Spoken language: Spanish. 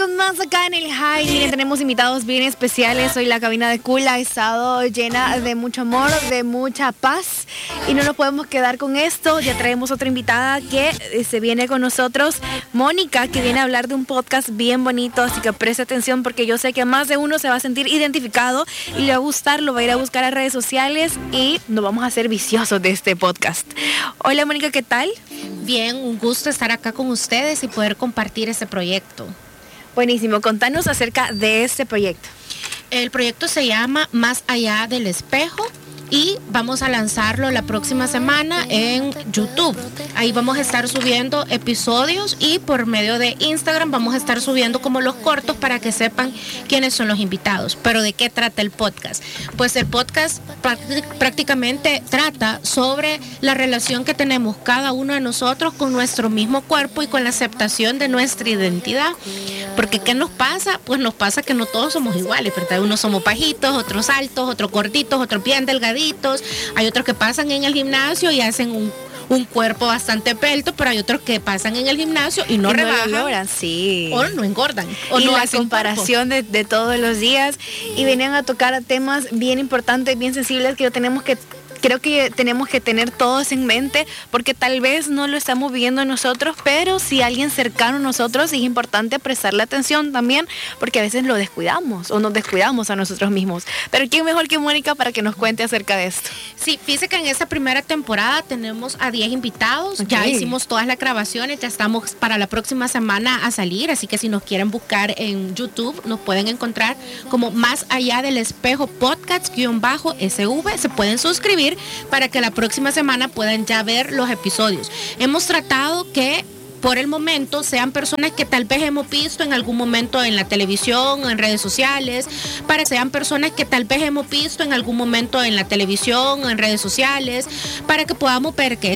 con más acá en el High. Miren, tenemos invitados bien especiales. Hoy la cabina de Cool ha estado llena de mucho amor, de mucha paz. Y no nos podemos quedar con esto. Ya traemos otra invitada que se viene con nosotros, Mónica, que viene a hablar de un podcast bien bonito. Así que preste atención porque yo sé que más de uno se va a sentir identificado y le va a gustar, lo va a ir a buscar a redes sociales y nos vamos a hacer viciosos de este podcast. Hola Mónica, ¿qué tal? Bien, un gusto estar acá con ustedes y poder compartir este proyecto. Buenísimo, contanos acerca de este proyecto. El proyecto se llama Más Allá del Espejo y vamos a lanzarlo la próxima semana en YouTube. Ahí vamos a estar subiendo episodios y por medio de Instagram vamos a estar subiendo como los cortos para que sepan quiénes son los invitados. Pero ¿de qué trata el podcast? Pues el podcast prácticamente trata sobre la relación que tenemos cada uno de nosotros con nuestro mismo cuerpo y con la aceptación de nuestra identidad. Porque ¿qué nos pasa? Pues nos pasa que no todos somos iguales, ¿verdad? Unos somos bajitos, otros altos, otros cortitos, otros bien delgaditos. Hay otros que pasan en el gimnasio y hacen un cuerpo bastante pelto, pero hay otros que pasan en el gimnasio y no rebajan, logran, sí, o no engordan, o y no la hacen comparación de todos los días, y venían a tocar temas bien importantes, bien sensibles que creo que tenemos que tener todos en mente, porque tal vez no lo estamos viviendo nosotros, pero si alguien cercano a nosotros, es importante prestarle atención también, porque a veces lo descuidamos o nos descuidamos a nosotros mismos. Pero ¿quién mejor que Mónica para que nos cuente acerca de esto? Sí, fíjese que en esta primera temporada tenemos a 10 invitados, okay. Ya hicimos todas las grabaciones, ya estamos para la próxima semana a salir, así que si nos quieren buscar en YouTube, nos pueden encontrar como Más Allá del Espejo Podcast-SV, se pueden suscribir para que la próxima semana puedan ya ver los episodios. Hemos tratado que por el momento sean personas que tal vez hemos visto en algún momento en la televisión, en redes sociales, para que sean personas que tal vez hemos visto en algún momento en la televisión, en redes sociales, para que podamos ver que